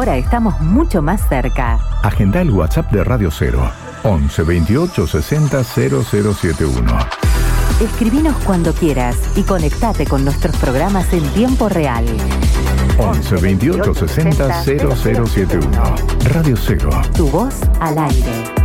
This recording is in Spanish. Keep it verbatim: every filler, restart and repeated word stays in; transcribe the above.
ahora estamos mucho más cerca. Agenda el WhatsApp de Radio Cero. once veintiocho sesenta cero cero setenta y uno. Escribinos cuando quieras y conectate con nuestros programas en tiempo real. once veintiocho sesenta cero cero setenta y uno. Radio Cero. Tu voz al aire.